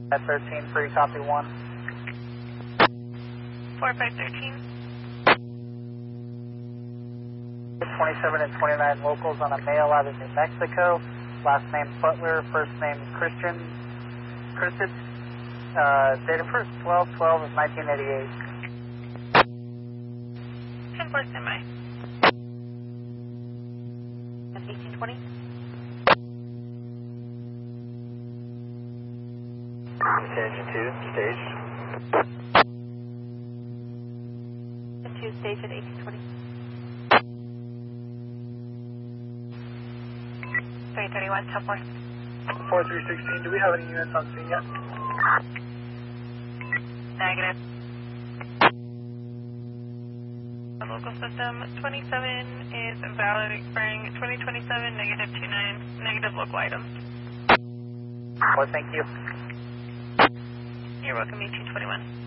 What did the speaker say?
At 13, free, copy 1. 4513. 27 and 29 locals on a male out of New Mexico. Last name Butler, first name Christian. Date of birth 12/12 of 1988. 10-4 standby. At 1820. Engine 2, stage. And 2 stage at 1820. 331, 10-4. 4316, do we have any units on scene yet? Negative. The local system 27 is valid expiring 2027, negative 29, negative local items. Well, thank you. You're welcome, 1821.